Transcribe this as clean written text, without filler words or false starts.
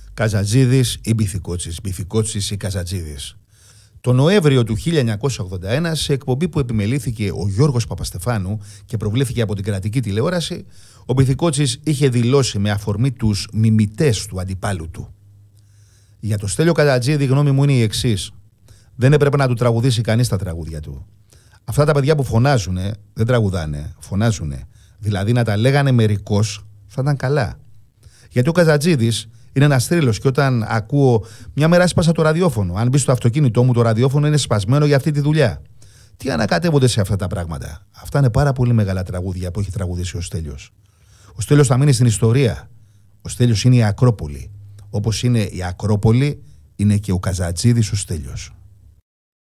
Καζατζίδης ή Μπιθικότσης, Μπιθικότσης ή Καζατζίδης. Το Νοέμβριο του 1981, σε εκπομπή που επιμελήθηκε ο Γιώργος Παπαστεφάνου και προβλήθηκε από την κρατική τηλεόραση, ο Μπιθικότσης είχε δηλώσει με αφορμή τους μιμητές του αντιπάλου του. Για το Στέλιο Καζατζίδη η γνώμη μου είναι η εξής. Δεν έπρεπε να του τραγουδήσει κανείς τα τραγούδια του. Αυτά τα παιδιά που φωνάζουνε, δεν τραγουδάνε, φωνάζουνε. Δηλαδή να τα λέγανε μερικώς θα ήταν καλά. Γιατί ο Καζατζίδης είναι ένας θρύλος και όταν ακούω. Μια μέρα έσπασα το ραδιόφωνο. Αν μπει στο αυτοκίνητό μου, το ραδιόφωνο είναι σπασμένο για αυτή τη δουλειά. Τι ανακατεύονται σε αυτά τα πράγματα. Αυτά είναι πάρα πολύ μεγάλα τραγούδια που έχει τραγουδήσει ο Στέλιος. Ο Στέλιος θα μείνει στην ιστορία. Ο Στέλιος είναι η Ακρόπολη. Όπως είναι η Ακρόπολη, είναι και ο Καζατζίδης ο Στέλιος.